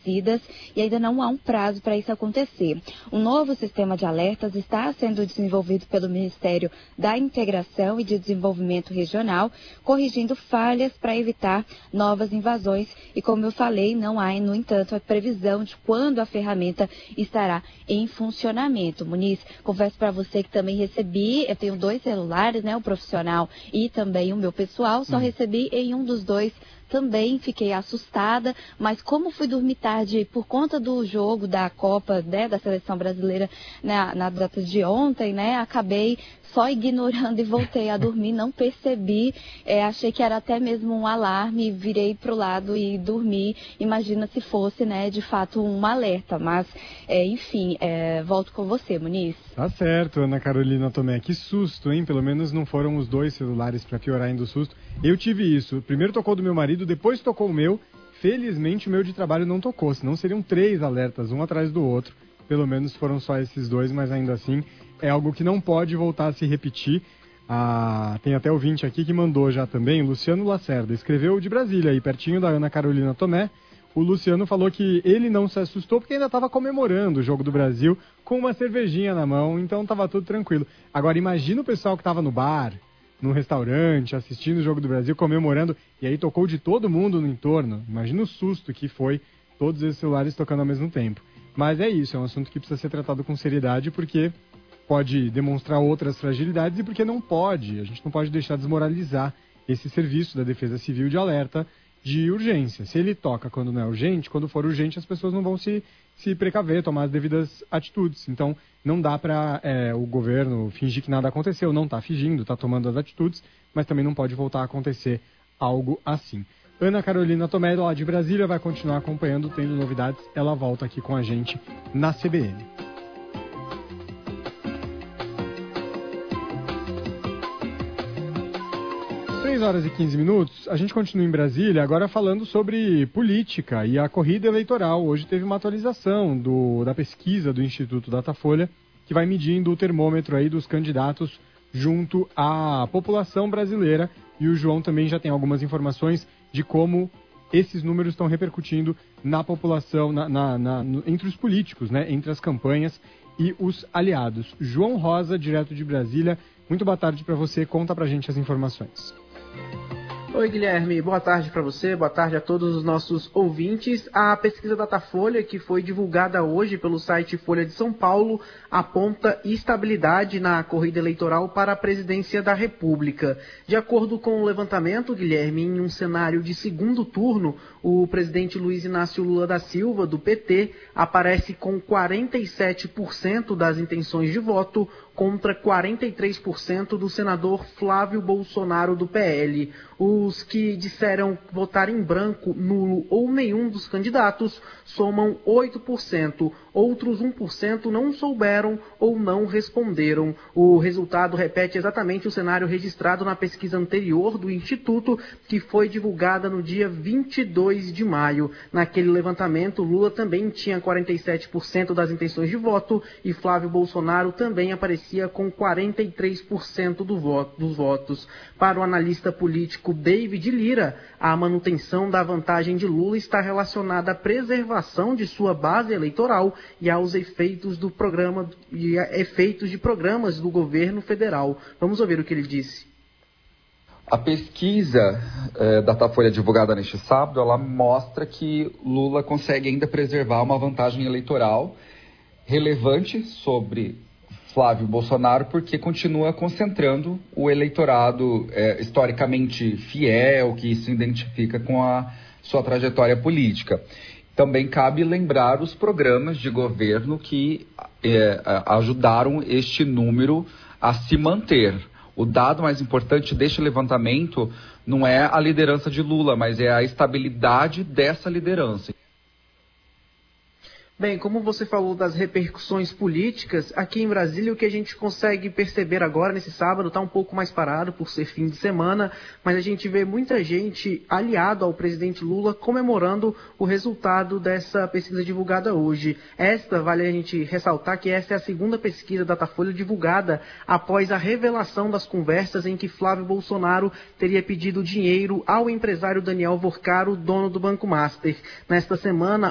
e ainda não há um prazo para isso acontecer. Um novo sistema de alertas está sendo desenvolvido pelo Ministério da Integração e de Desenvolvimento Regional, corrigindo falhas para evitar novas invasões e, como eu falei, não há, no entanto, a previsão de quando a ferramenta estará em funcionamento. Muniz, confesso para você que também recebi, eu tenho 2 celulares, né, o profissional e também o meu pessoal, só recebi em um dos 2. Também fiquei assustada, mas como fui dormir tarde por conta do jogo da Copa, né, da Seleção Brasileira na data de ontem, né, acabei só ignorando e voltei a dormir, não percebi, achei que era até mesmo um alarme, virei para o lado e dormi. Imagina se fosse, né, de fato um alerta, mas enfim, volto com você, Muniz. Tá certo, Ana Carolina Tomé, que susto, hein? Pelo menos não foram os 2 celulares para piorar ainda o susto. Eu tive isso, primeiro tocou do meu marido, depois tocou o meu. Felizmente o meu de trabalho não tocou, senão seriam 3 alertas, um atrás do outro. Pelo menos foram só esses 2, mas ainda assim é algo que não pode voltar a se repetir. Tem até ouvinte aqui que mandou já também, Luciano Lacerda, escreveu de Brasília, aí pertinho da Ana Carolina Tomé. O Luciano falou que ele não se assustou porque ainda estava comemorando o jogo do Brasil com uma cervejinha na mão, então estava tudo tranquilo. Agora imagina o pessoal que estava no bar, no restaurante, assistindo o jogo do Brasil, comemorando, e aí tocou de todo mundo no entorno. Imagina o susto que foi todos esses celulares tocando ao mesmo tempo. Mas é isso, é um assunto que precisa ser tratado com seriedade, porque pode demonstrar outras fragilidades e porque não pode, a gente não pode deixar desmoralizar esse serviço da Defesa Civil de alerta de urgência. Se ele toca quando não é urgente, quando for urgente as pessoas não vão se precaver, tomar as devidas atitudes. Então não dá para o governo fingir que nada aconteceu, não está fingindo, está tomando as atitudes, mas também não pode voltar a acontecer algo assim. Ana Carolina Tomé, lá de Brasília, vai continuar acompanhando, tendo novidades, ela volta aqui com a gente na CBN. 3h15, a gente continua em Brasília, agora falando sobre política e a corrida eleitoral. Hoje teve uma atualização da pesquisa do Instituto Datafolha, que vai medindo o termômetro aí dos candidatos junto à população brasileira. E o João também já tem algumas informações de como esses números estão repercutindo na população, entre os políticos, né, entre as campanhas e os aliados. João Rosa, direto de Brasília, muito boa tarde para você, conta pra gente as informações. Oi, Guilherme, boa tarde para você, boa tarde a todos os nossos ouvintes. A pesquisa Datafolha, que foi divulgada hoje pelo site Folha de São Paulo, aponta estabilidade na corrida eleitoral para a presidência da República. De acordo com o levantamento, Guilherme, em um cenário de segundo turno, o presidente Luiz Inácio Lula da Silva, do PT, aparece com 47% das intenções de voto, contra 43% do senador Flávio Bolsonaro, do PL. Os que disseram votar em branco, nulo ou nenhum dos candidatos somam 8%. Outros 1% não souberam ou não responderam. O resultado repete exatamente o cenário registrado na pesquisa anterior do Instituto, que foi divulgada no dia 22 de maio. Naquele levantamento, Lula também tinha 47% das intenções de voto e Flávio Bolsonaro também aparecia com 43% dos votos. Para o analista político David Lira, a manutenção da vantagem de Lula está relacionada à preservação de sua base eleitoral e aos efeitos de programas do governo federal. Vamos ouvir o que ele disse. A pesquisa Datafolha divulgada neste sábado, ela mostra que Lula consegue ainda preservar uma vantagem eleitoral relevante sobre Flávio Bolsonaro, porque continua concentrando o eleitorado historicamente fiel, que se identifica com a sua trajetória política. Também cabe lembrar os programas de governo que ajudaram este número a se manter. O dado mais importante deste levantamento não é a liderança de Lula, mas é a estabilidade dessa liderança. Bem, como você falou das repercussões políticas, aqui em Brasília o que a gente consegue perceber agora, nesse sábado, está um pouco mais parado por ser fim de semana, mas a gente vê muita gente aliado ao presidente Lula comemorando o resultado dessa pesquisa divulgada hoje. Vale a gente ressaltar que essa é a segunda pesquisa Datafolha divulgada após a revelação das conversas em que Flávio Bolsonaro teria pedido dinheiro ao empresário Daniel Vorcaro, dono do Banco Master. Nesta semana,